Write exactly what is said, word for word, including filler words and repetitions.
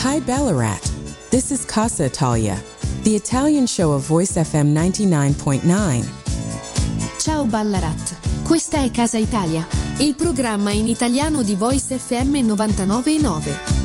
Hi Ballarat. This is Casa Italia, the Italian show of Voice F M ninety-nine point nine. Ciao Ballarat. Questa è Casa Italia, il programma in italiano di Voice F M novantanove virgola nove.